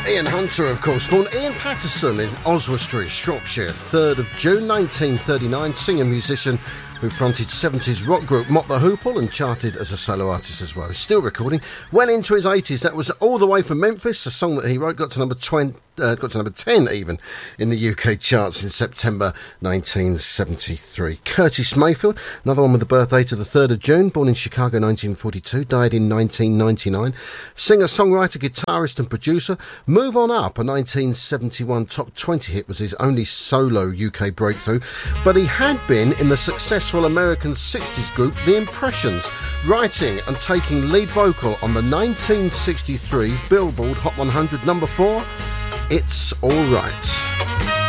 Ian Hunter, of course, born Ian Patterson in Oswestry, Shropshire, 3rd of June 1939, singer musician who fronted 70s rock group Mott the Hoople and charted as a solo artist as well. He's still recording, well into his 80s. That was All the Way from Memphis, a song that he wrote, got to number 10 even in the UK charts in September 1973. Curtis Mayfield, another one with the birth date of the 3rd of June, born in Chicago 1942, died in 1999. Singer, songwriter, guitarist and producer. Move On Up, a 1971 top 20 hit, was his only solo UK breakthrough, but he had been in the successful American 60s group The Impressions, writing and taking lead vocal on the 1963 Billboard Hot 100 number 4, It's All Right.